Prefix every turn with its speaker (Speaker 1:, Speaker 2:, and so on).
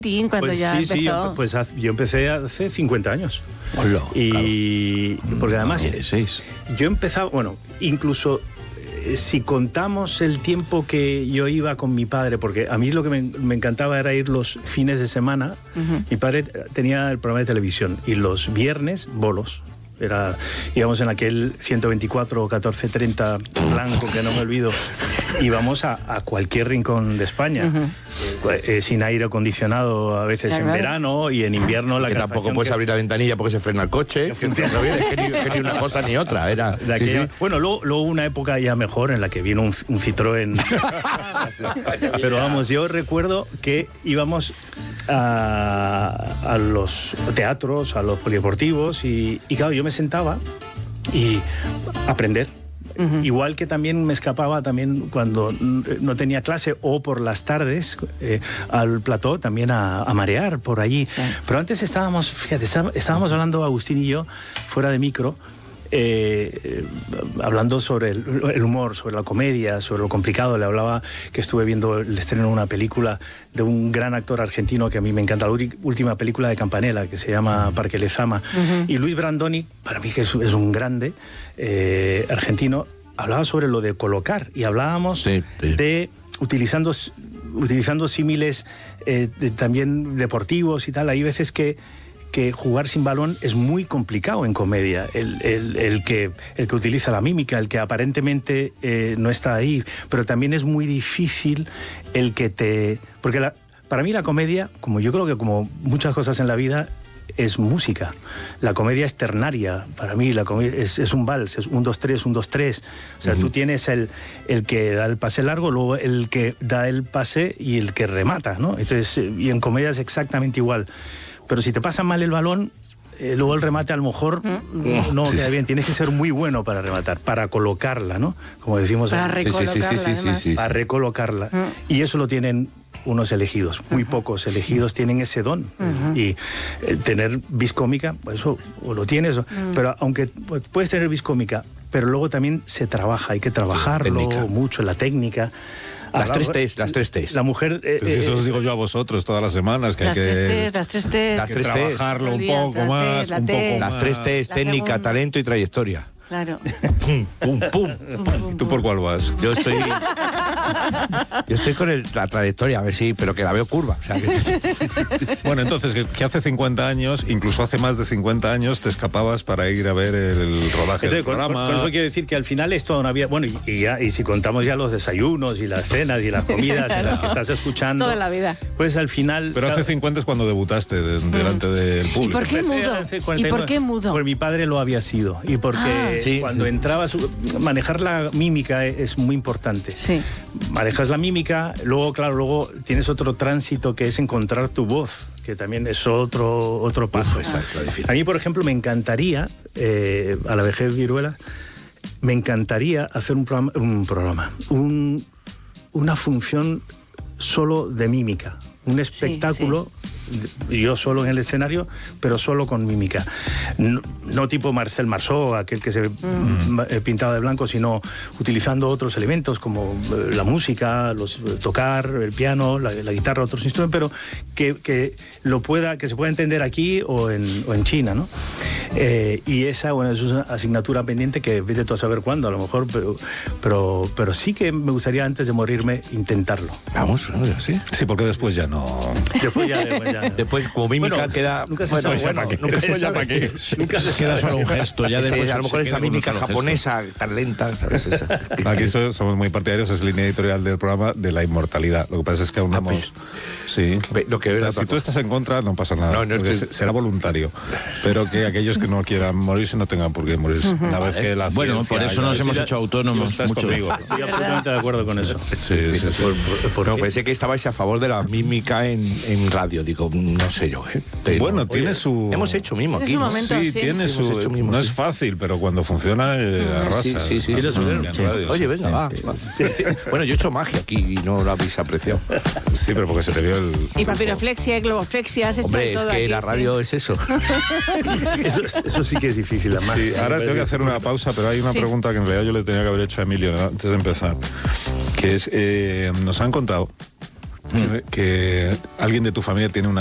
Speaker 1: Cuando
Speaker 2: pues
Speaker 1: ya
Speaker 2: sí,
Speaker 1: empezó.
Speaker 2: yo empecé hace 50 años.
Speaker 3: Hola,
Speaker 2: y
Speaker 3: claro.
Speaker 2: porque además
Speaker 3: 16.
Speaker 2: yo empezaba, bueno, incluso si contamos el tiempo que yo iba con mi padre, porque a mí lo que me encantaba era ir los fines de semana. Mi padre tenía el programa de televisión y los viernes bolos. Íbamos en aquel 124 1430 blanco que no me olvido, íbamos a cualquier rincón de España, sin aire acondicionado, a veces en verano, y en invierno la
Speaker 3: que tampoco puedes abrir la ventanilla porque se frena el coche, que ni una cosa ni otra.
Speaker 2: Bueno, luego una época ya mejor en la que vino un Citroën. Pero vamos, yo recuerdo que íbamos a los teatros, a los polideportivos, y claro, yo me sentaba y aprender. Igual que también me escapaba también cuando no tenía clase o por las tardes al plató también a marear por allí. Sí. Pero antes estábamos hablando Agustín y yo fuera de micro, hablando sobre el humor, sobre la comedia, sobre lo complicado. Le hablaba que estuve viendo el estreno de una película de un gran actor argentino que a mí me encanta, la última película de Campanella, que se llama Parque Lezama. Y Luis Brandoni, para mí que es un grande argentino, hablaba sobre lo de colocar, y hablábamos de utilizando símiles también deportivos y tal. Hay veces que jugar sin balón es muy complicado en comedia. El que utiliza la mímica, el que aparentemente no está ahí, pero también es muy difícil el que te... Porque para mí la comedia, como yo creo que como muchas cosas en la vida, es música. La comedia es ternaria. Para mí la comedia es un vals, es 1, 2, 3, 1, 2, 3. O sea, tú tienes el que da el pase largo, luego el que da el pase y el que remata, ¿no? Entonces, y en comedia es exactamente igual. Pero si te pasa mal el balón, luego el remate a lo mejor no queda bien. Tienes que ser muy bueno para rematar, para colocarla, ¿no? Como decimos.
Speaker 1: Para recolocarla.
Speaker 2: Para recolocarla. Y eso lo tienen unos elegidos. Muy pocos elegidos tienen ese don. Y tener vis cómica, eso o lo tienes. Pero aunque puedes tener vis cómica, pero luego también se trabaja. Hay que trabajarlo mucho, la técnica.
Speaker 3: Las tres T's.
Speaker 2: La mujer...
Speaker 4: eso os digo yo a vosotros todas las semanas, que hay que trabajarlo un poco más.
Speaker 3: Las 3 T's, técnica, talento y trayectoria.
Speaker 1: Claro.
Speaker 3: Pum, pum.
Speaker 4: ¿Y tú por cuál vas?
Speaker 3: Yo estoy con la trayectoria, a ver si, pero que la veo curva. O sea,
Speaker 4: Bueno, entonces, que hace 50 años, incluso hace más de 50 años, te escapabas para ir a ver el rodaje del programa.
Speaker 2: Con eso quiero decir que al final esto no había... Bueno, y si contamos ya los desayunos y las cenas y las comidas en las que estás escuchando...
Speaker 1: Toda la vida.
Speaker 2: Pues al final...
Speaker 4: Pero hace 50 es cuando debutaste delante del público.
Speaker 1: ¿Y por qué mudo?
Speaker 2: Porque mi padre lo había sido. Y porque... Cuando entrabas, manejar la mímica es muy importante. Sí. Manejas la mímica, luego tienes otro tránsito que es encontrar tu voz, que también es otro paso. A mí, por ejemplo, me encantaría, a la vejez viruela, me encantaría hacer una función solo de mímica, un espectáculo. Yo solo en el escenario, pero solo con mímica. No tipo Marcel Marceau, aquel que se pintaba de blanco, sino utilizando otros elementos como la música, tocar, el piano, la guitarra, otros instrumentos, pero que se pueda entender aquí o en China, ¿no? Y esa, es una asignatura pendiente que vete tú a saber cuándo, a lo mejor, pero sí que me gustaría antes de morirme intentarlo.
Speaker 3: Vamos, ¿sí?
Speaker 4: Sí, porque después ya no...
Speaker 3: Después, como mímica, queda...
Speaker 2: Nunca se sabe para qué.
Speaker 3: Nunca se
Speaker 5: queda solo un gesto. Ya después
Speaker 3: a lo mejor esa mímica japonesa tan lenta, ¿sabes?
Speaker 4: Aquí somos muy partidarios, es línea editorial del programa, de la inmortalidad. Lo que pasa es que aún no hemos... Sí. Si tú estás en contra, no pasa nada. Será voluntario. Pero que aquellos que no quieran morirse no tengan por qué morirse. Una vez que la
Speaker 5: bueno, por eso nos hemos hecho autónomos.
Speaker 4: Estás conmigo.
Speaker 2: Estoy absolutamente de acuerdo con eso.
Speaker 3: Pensé que estabais a favor de la mímica en radio. Digo, no sé yo, Pero,
Speaker 4: bueno, tiene su...
Speaker 3: Hemos hecho mimo aquí, ¿no?
Speaker 4: Tiene su... No es fácil, pero cuando funciona, arrasa.
Speaker 3: Sí. Oye, venga, va. Bueno, yo he hecho magia aquí y no lo habéis apreciado.
Speaker 4: Sí, pero porque se te vio el...
Speaker 1: Y papiroflexia, y globoflexia, has hecho todo.
Speaker 3: Hombre, es que la radio es eso.
Speaker 2: Eso sí que es difícil, la magia.
Speaker 4: Sí, ahora tengo que hacer una pausa, pero hay una pregunta que en realidad yo le tenía que haber hecho a Emilio antes de empezar, que es, nos han contado que alguien de tu familia tiene una